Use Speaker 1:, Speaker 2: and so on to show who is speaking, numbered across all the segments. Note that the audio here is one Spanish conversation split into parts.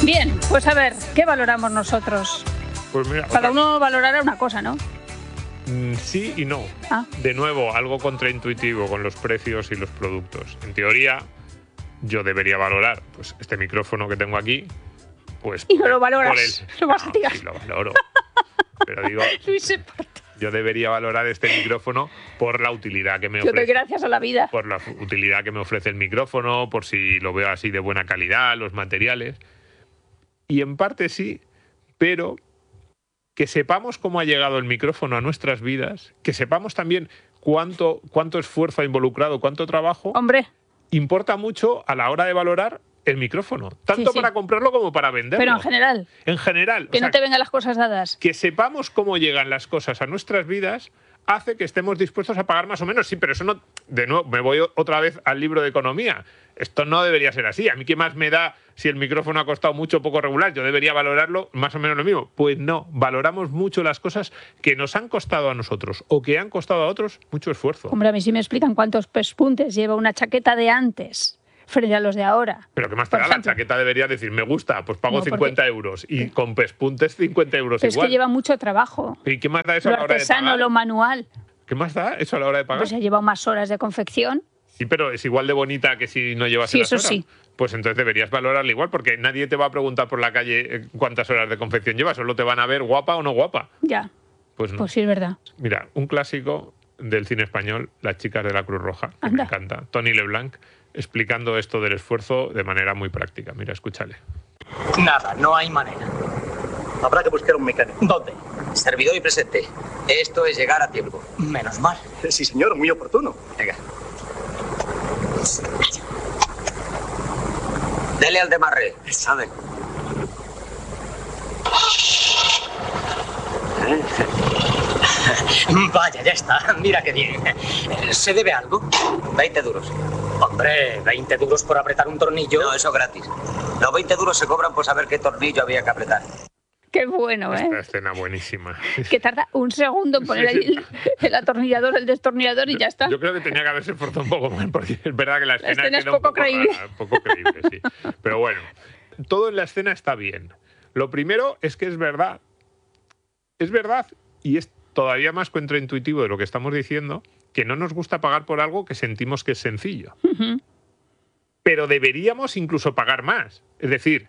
Speaker 1: Bien, pues a ver, ¿qué valoramos nosotros?
Speaker 2: Pues mira,
Speaker 1: Cada uno valorará una cosa, ¿no?
Speaker 2: Sí y no.
Speaker 1: Ah.
Speaker 2: De nuevo, algo contraintuitivo con los precios y los productos. En teoría, yo debería valorar pues este micrófono que tengo aquí. Pues
Speaker 1: y no lo valoras, lo vas a tirar.
Speaker 2: Sí, lo valoro. Pero digo,
Speaker 1: Luis se parte.
Speaker 2: yo debería valorar este micrófono por la utilidad que me ofrece.
Speaker 1: Yo doy gracias a la vida.
Speaker 2: Por la utilidad que me ofrece el micrófono, por si lo veo así de buena calidad, los materiales. Y en parte sí, pero que sepamos cómo ha llegado el micrófono a nuestras vidas, que sepamos también cuánto esfuerzo ha involucrado, cuánto trabajo,
Speaker 1: hombre,
Speaker 2: importa mucho a la hora de valorar el micrófono, tanto
Speaker 1: sí.
Speaker 2: para comprarlo como para venderlo.
Speaker 1: Pero en general.
Speaker 2: En general.
Speaker 1: Que no te vengan las cosas dadas.
Speaker 2: Que sepamos cómo llegan las cosas a nuestras vidas hace que estemos dispuestos a pagar más o menos. Sí, pero eso no... De nuevo, me voy otra vez al libro de economía. Esto no debería ser así. ¿A mí qué más me da si el micrófono ha costado mucho o poco regular? Yo debería valorarlo más o menos lo mismo. Pues no, valoramos mucho las cosas que nos han costado a nosotros o que han costado a otros mucho esfuerzo.
Speaker 1: Hombre, a mí sí me explican cuántos pespuntes lleva una chaqueta de antes frente a los de ahora.
Speaker 2: Pero ¿qué más te da? La chaqueta debería decir, me gusta, pues pago 50 euros. Y con pespuntes 50 euros
Speaker 1: pero
Speaker 2: igual.
Speaker 1: Es que lleva mucho trabajo.
Speaker 2: ¿Y qué más da eso a la hora de pagar?
Speaker 1: Lo artesano, lo manual.
Speaker 2: ¿Qué más da eso a la hora de pagar?
Speaker 1: Pues se ha llevado más horas de confección.
Speaker 2: Sí, pero es igual de bonita que si no llevas las horas.
Speaker 1: Sí.
Speaker 2: Pues entonces deberías valorarla igual, porque nadie te va a preguntar por la calle cuántas horas de confección llevas, solo te van a ver guapa o no guapa.
Speaker 1: Ya.
Speaker 2: Pues no.
Speaker 1: Pues sí, es verdad.
Speaker 2: Mira, un clásico del cine español, Las chicas de la Cruz Roja, que me encanta. Tony LeBlanc, explicando esto del esfuerzo de manera muy práctica. Mira, escúchale.
Speaker 3: Nada, no hay manera.
Speaker 4: Habrá que buscar un mecánico.
Speaker 3: ¿Dónde?
Speaker 4: Servidor y presente. Esto es llegar a tiempo.
Speaker 3: Menos mal.
Speaker 4: Sí, señor, muy oportuno. Venga. Dele al demarre. ¿Sabe?
Speaker 3: Vaya, ya está. Mira qué bien. ¿Se debe algo?
Speaker 4: 20 duros.
Speaker 3: Hombre, 20 duros por apretar un tornillo.
Speaker 4: No, eso gratis. Los 20 duros se cobran por saber qué tornillo había que apretar.
Speaker 1: Qué bueno, ¿eh?
Speaker 2: Esta escena buenísima.
Speaker 1: Que tarda un segundo en poner ahí el atornillador, el destornillador y ya está.
Speaker 2: Yo creo que tenía que haberse esforzado un poco más, porque es verdad que la escena
Speaker 1: es poco creíble.
Speaker 2: Rara, poco creíble, sí. Pero bueno, todo en la escena está bien. Lo primero es que es verdad. Es verdad, y es todavía más contraintuitivo de lo que estamos diciendo, que no nos gusta pagar por algo que sentimos que es sencillo.
Speaker 1: Uh-huh.
Speaker 2: Pero deberíamos incluso pagar más. Es decir,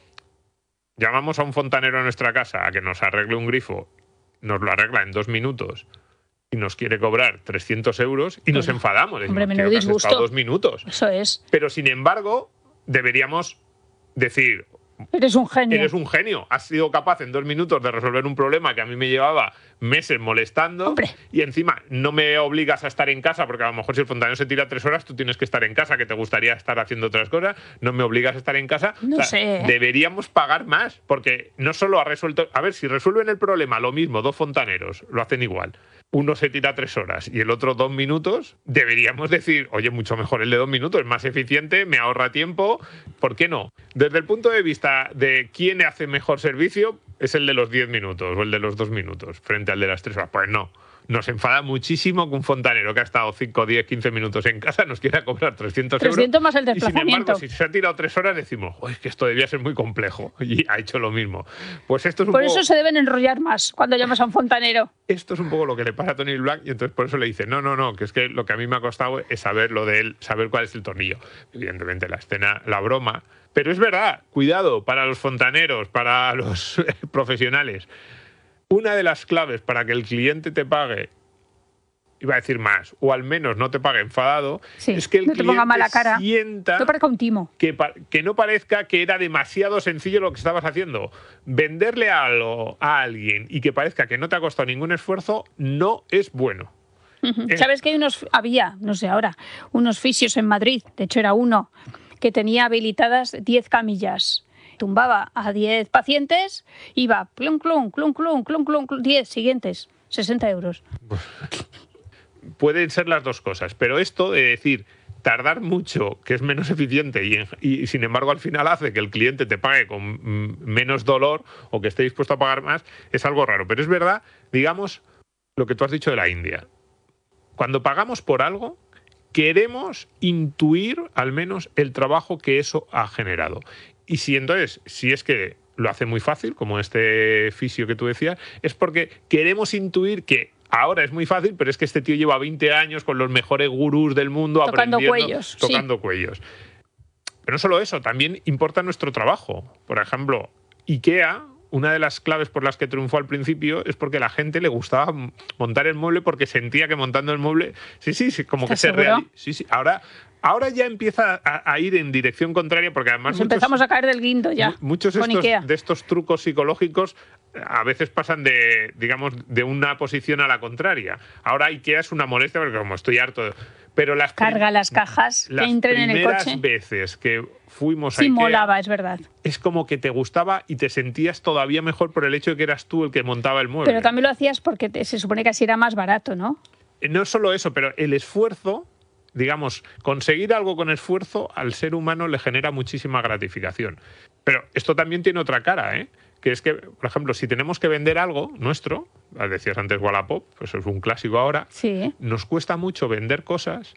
Speaker 2: llamamos a un fontanero a nuestra casa a que nos arregle un grifo, nos lo arregla en 2 minutos y nos quiere cobrar 300 euros y nos enfadamos.
Speaker 1: Hombre, me lo disgusto.
Speaker 2: 2 minutos.
Speaker 1: Eso es.
Speaker 2: Pero sin embargo, deberíamos decir...
Speaker 1: Eres un genio.
Speaker 2: Eres un genio. Has sido capaz en 2 minutos de resolver un problema que a mí me llevaba meses molestando.
Speaker 1: Hombre.
Speaker 2: Y encima no me obligas a estar en casa, porque a lo mejor si el fontanero se tira 3 horas, tú tienes que estar en casa, que te gustaría estar haciendo otras cosas. No me obligas a estar en casa.
Speaker 1: No sé.
Speaker 2: Deberíamos pagar más, porque no solo ha resuelto... A ver, si resuelven el problema lo mismo 2 fontaneros, lo hacen igual. Uno se tira 3 horas y el otro 2 minutos, deberíamos decir, oye, mucho mejor el de 2 minutos, es más eficiente, me ahorra tiempo, ¿por qué no? Desde el punto de vista de quién hace mejor servicio, es el de los 10 minutos o el de los 2 minutos frente al de las 3 horas. Pues no. Nos enfada muchísimo que un fontanero que ha estado 5, 10, 15 minutos en casa nos quiera cobrar 300 euros.
Speaker 1: 300 más el desplazamiento.
Speaker 2: Y sin embargo, si se ha tirado 3 horas, decimos, es que esto debía ser muy complejo. Y ha hecho lo mismo. Pues esto es
Speaker 1: por eso se deben enrollar más cuando llamas a un fontanero.
Speaker 2: Esto es un poco lo que le pasa a Tony Black y entonces por eso le dice, no, que es que lo que a mí me ha costado es saber lo de él, saber cuál es el tornillo. Evidentemente la escena, la broma. Pero es verdad, cuidado, para los fontaneros, para los profesionales. Una de las claves para que el cliente te pague, iba a decir más, o al menos no te pague enfadado, es que el
Speaker 1: no te ponga mala cara.
Speaker 2: Sienta
Speaker 1: no parezca un timo.
Speaker 2: Que no parezca que era demasiado sencillo lo que estabas haciendo. Venderle algo a alguien y que parezca que no te ha costado ningún esfuerzo no es bueno.
Speaker 1: ¿Sabes que había, no sé ahora, unos fisios en Madrid? De hecho era uno que tenía habilitadas 10 camillas. Tumbaba a 10 pacientes, iba clum, clum, clum, clum, clum, clum, 10 siguientes, 60 euros.
Speaker 2: Pueden ser las dos cosas, pero esto de decir tardar mucho, que es menos eficiente y sin embargo al final hace que el cliente te pague con menos dolor o que esté dispuesto a pagar más, es algo raro. Pero es verdad, digamos, lo que tú has dicho de la India. Cuando pagamos por algo, queremos intuir al menos el trabajo que eso ha generado. Y si es que lo hace muy fácil, como este fisio que tú decías, es porque queremos intuir que ahora es muy fácil, pero es que este tío lleva 20 años con los mejores gurús del mundo
Speaker 1: tocando
Speaker 2: tocando cuellos. Pero no solo eso, también importa nuestro trabajo. Por ejemplo, IKEA, una de las claves por las que triunfó al principio es porque a la gente le gustaba montar el mueble porque sentía que montando el mueble, sí, como que se realiza. Sí, ahora ya empieza a ir en dirección contraria porque además
Speaker 1: empezamos a caer del guindo ya.
Speaker 2: Muchos de estos trucos psicológicos a veces pasan de una posición a la contraria. Ahora IKEA es una molestia porque como estoy harto. Pero
Speaker 1: carga las cajas que entren en el coche.
Speaker 2: Las primeras veces que fuimos a
Speaker 1: IKEA, molaba, es verdad.
Speaker 2: Es como que te gustaba y te sentías todavía mejor por el hecho de que eras tú el que montaba el mueble.
Speaker 1: Pero también lo hacías porque se supone que así era más barato, ¿no?
Speaker 2: No solo eso, pero el esfuerzo, digamos, conseguir algo con esfuerzo al ser humano le genera muchísima gratificación. Pero esto también tiene otra cara, ¿eh? Que es que, por ejemplo, si tenemos que vender algo nuestro, decías antes Wallapop, pues es un clásico ahora,
Speaker 1: sí.
Speaker 2: Nos cuesta mucho vender cosas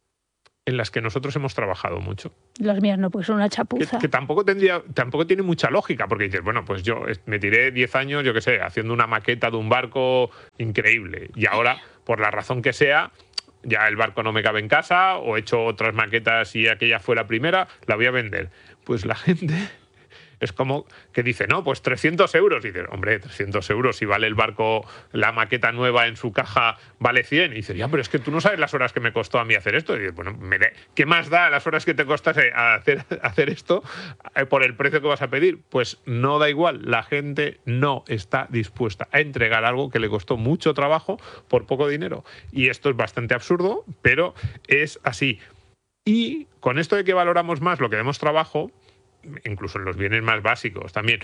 Speaker 2: en las que nosotros hemos trabajado mucho.
Speaker 1: Los míos no, pues son una chapuza.
Speaker 2: Que tampoco tiene mucha lógica, porque dices, bueno, pues yo me tiré 10 años, yo qué sé, haciendo una maqueta de un barco increíble, y ahora, por la razón que sea, ya el barco no me cabe en casa, o he hecho otras maquetas y aquella fue la primera, la voy a vender. Pues la gente es como que dice, no, pues 300 euros. Y dices, hombre, 300 euros, si vale el barco, la maqueta nueva en su caja vale 100. Y dices, ya, pero es que tú no sabes las horas que me costó a mí hacer esto. Y dices, bueno, ¿qué más da las horas que te costase hacer esto por el precio que vas a pedir? Pues no da igual, la gente no está dispuesta a entregar algo que le costó mucho trabajo por poco dinero. Y esto es bastante absurdo, pero es así. Y con esto de que valoramos más lo que demos trabajo, incluso en los bienes más básicos también,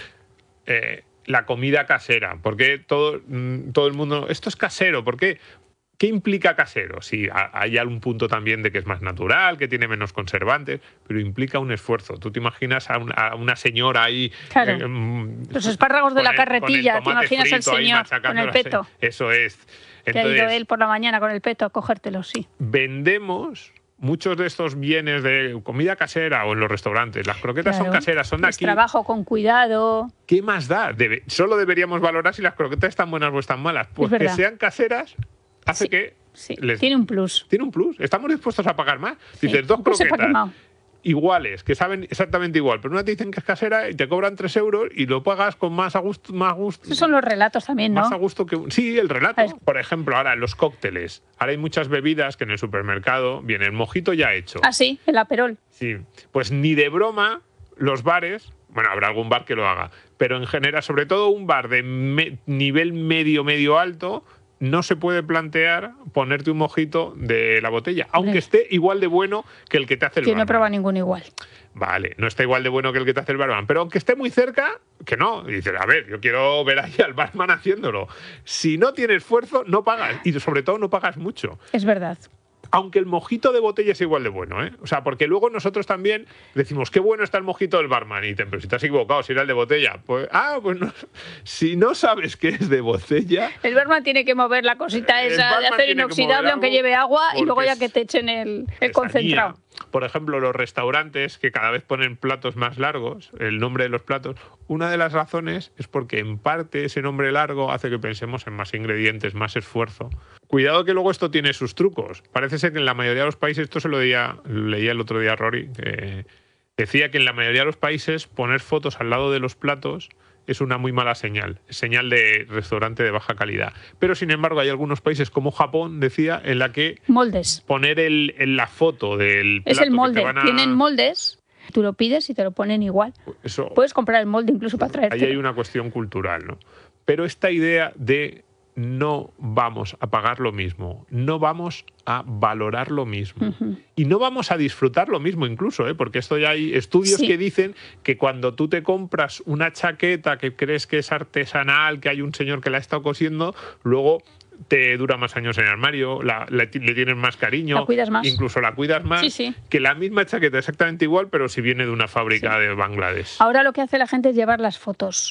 Speaker 2: la comida casera, porque todo el mundo, esto es casero, ¿por qué? ¿Qué implica casero? Sí, hay algún punto también de que es más natural, que tiene menos conservantes, pero implica un esfuerzo. Tú te imaginas a una señora ahí...
Speaker 1: Claro. Los espárragos de la carretilla, te imaginas al señor con el peto.
Speaker 2: Eso es.
Speaker 1: Entonces, que ha ido él por la mañana con el peto a cogértelo, sí.
Speaker 2: Vendemos muchos de estos bienes de comida casera o en los restaurantes. Las croquetas son caseras, son de aquí.
Speaker 1: Trabajo con cuidado.
Speaker 2: ¿Qué más da? Solo deberíamos valorar si las croquetas están buenas o están malas. Pues que sean caseras hace que...
Speaker 1: Sí, tiene un plus.
Speaker 2: Tiene un plus. Estamos dispuestos a pagar más. Dices, dos croquetas iguales, que saben exactamente igual, pero una te dicen que es casera y te cobran 3 euros y lo pagas con más a gusto. Esos
Speaker 1: son los relatos también, ¿no?
Speaker 2: Más a gusto que... Sí, el relato. Por ejemplo, ahora los cócteles. Ahora hay muchas bebidas que en el supermercado viene el mojito ya hecho.
Speaker 1: Ah, sí, el Aperol.
Speaker 2: Sí, pues ni de broma los bares... Bueno, habrá algún bar que lo haga, pero en general, sobre todo un bar de nivel medio alto, no se puede plantear ponerte un mojito de la botella, aunque esté igual de bueno que el que te hace el barman.
Speaker 1: Yo no he probado ninguno igual.
Speaker 2: Vale, no está igual de bueno que el que te hace el barman, pero aunque esté muy cerca, que no. Y dices, a ver, yo quiero ver ahí al barman haciéndolo. Si no tienes esfuerzo, no pagas. Y sobre todo no pagas mucho.
Speaker 1: Es verdad.
Speaker 2: Aunque el mojito de botella es igual de bueno, ¿eh? O sea, porque luego nosotros también decimos, qué bueno está el mojito del barman. Y dicen, pero si te has equivocado, si era el de botella. Pues no. Si no sabes que es de botella...
Speaker 1: El barman tiene que mover la cosita esa de acero inoxidable, aunque lleve agua, y luego ya que te echen el concentrado.
Speaker 2: Por ejemplo, los restaurantes que cada vez ponen platos más largos, el nombre de los platos, una de las razones es porque en parte ese nombre largo hace que pensemos en más ingredientes, más esfuerzo. Cuidado que luego esto tiene sus trucos. Parece ser que en la mayoría de los países, esto se lo leía el otro día a Rory, que decía que en la mayoría de los países poner fotos al lado de los platos es una muy mala señal, señal de restaurante de baja calidad. Pero, sin embargo, hay algunos países como Japón, decía, en la que
Speaker 1: moldes.
Speaker 2: Poner la foto del plato...
Speaker 1: Es el molde, tienen moldes, tú lo pides y te lo ponen igual.
Speaker 2: Eso,
Speaker 1: puedes comprar el molde incluso para traerte.
Speaker 2: Ahí hay una cuestión cultural, ¿no? Pero esta idea de no vamos a pagar lo mismo, no vamos a valorar lo mismo y no vamos a disfrutar lo mismo incluso, porque esto ya hay estudios que dicen que cuando tú te compras una chaqueta que crees que es artesanal, que hay un señor que la ha estado cosiendo, luego te dura más años en el armario, le tienes más cariño,
Speaker 1: la cuidas más.
Speaker 2: Incluso la cuidas más que la misma chaqueta exactamente igual, pero si viene de una fábrica de Bangladesh.
Speaker 1: Ahora lo que hace la gente es llevar las fotos.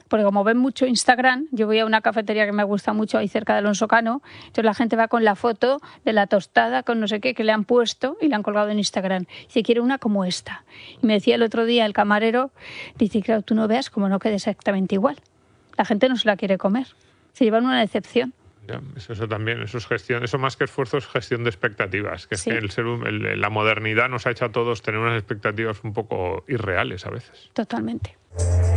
Speaker 1: porque como ven mucho Instagram, yo voy a una cafetería que me gusta mucho ahí cerca de Alonso Cano, entonces la gente va con la foto de la tostada con no sé qué que le han puesto y la han colgado en Instagram. Dice, quiero una como esta. Y me decía el otro día el camarero, dice, claro, tú no veas como no quede exactamente igual. La gente no se la quiere comer. Se llevan una decepción.
Speaker 2: Ya, eso también, eso es gestión, eso más que esfuerzo es gestión de expectativas, que
Speaker 1: Sí.
Speaker 2: es que la modernidad nos ha hecho a todos tener unas expectativas un poco irreales a veces.
Speaker 1: Totalmente.